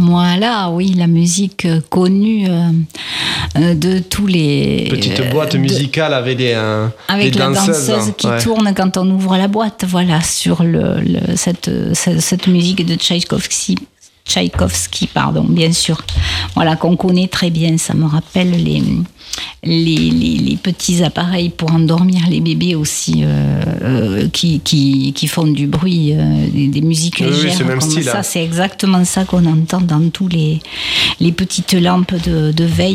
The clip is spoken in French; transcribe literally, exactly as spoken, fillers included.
Voilà, oui, la musique connue euh, euh, de tous les... Petite boîte de, musicale avec des euh, Avec des la danseuses, danseuse qui ouais. tourne quand on ouvre la boîte, voilà, sur le, le, cette, cette, cette musique de Tchaïkovski. Tchaïkovski, pardon, bien sûr. Voilà, qu'on connaît très bien. Ça me rappelle les, les, les, les petits appareils pour endormir les bébés aussi, euh, euh, qui, qui, qui font du bruit, euh, des, des musiques oui, légères. oui, c'est le même comme style, ça, hein. c'est exactement ça qu'on entend dans tous les, les petites lampes de, de veille